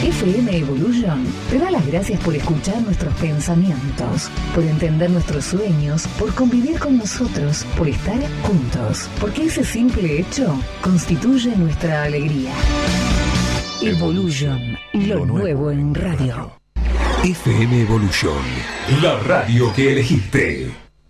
FM Evolution te da las gracias por escuchar nuestros pensamientos, por entender nuestros sueños, por convivir con nosotros, por estar juntos, porque ese simple hecho constituye nuestra alegría. Evolution, lo nuevo en radio. FM Evolution, la radio que elegiste.